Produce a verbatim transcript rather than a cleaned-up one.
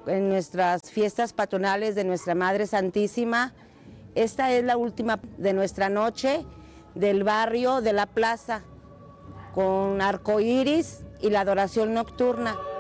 en nuestras fiestas patronales de nuestra Madre Santísima. Esta es la última de nuestra noche del barrio de la plaza, con arcoíris y la adoración nocturna.